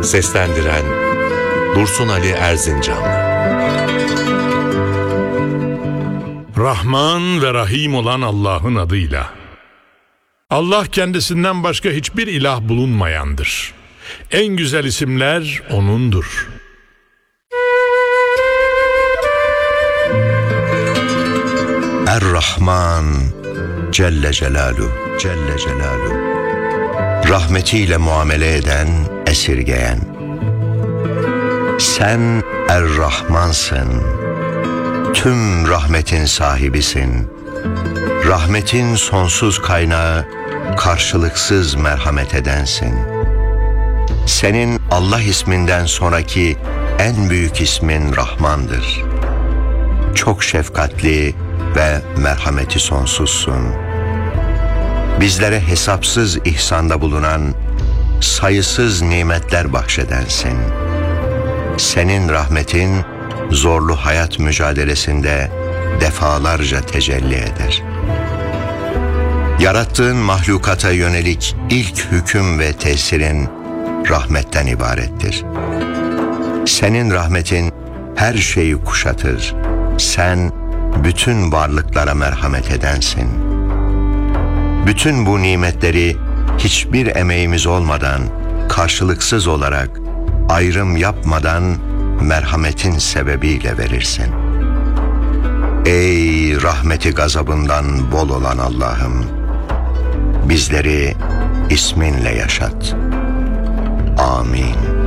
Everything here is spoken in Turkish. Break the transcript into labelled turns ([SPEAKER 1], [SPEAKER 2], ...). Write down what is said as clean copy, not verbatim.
[SPEAKER 1] Seslendiren Dursun Ali Erzincanlı.
[SPEAKER 2] Rahman ve Rahim olan Allah'ın adıyla. Allah kendisinden başka hiçbir ilah bulunmayandır. En güzel isimler O'nundur.
[SPEAKER 3] Er-Rahman Celle Celaluhu, Celle Celaluhu. Rahmetiyle muamele eden, esirgeyen. Sen Er-Rahmansın. Tüm rahmetin sahibisin. Rahmetin sonsuz kaynağı, karşılıksız merhamet edensin. Senin Allah isminden sonraki en büyük ismin Rahmandır. Çok şefkatli ve merhameti sonsuzsun. Bizlere hesapsız ihsanda bulunan, sayısız nimetler bahşedensin. Senin rahmetin zorlu hayat mücadelesinde defalarca tecelli eder. Yarattığın mahlukata yönelik ilk hüküm ve tesirin rahmetten ibarettir. Senin rahmetin her şeyi kuşatır. Sen bütün varlıklara merhamet edensin. Bütün bu nimetleri hiçbir emeğimiz olmadan, karşılıksız olarak, ayrım yapmadan merhametin sebebiyle verirsin. Ey rahmeti gazabından bol olan Allah'ım, bizleri isminle yaşat. Amin.